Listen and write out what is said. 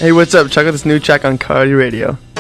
Hey, what's up? Check out this new track on Cardi Radio.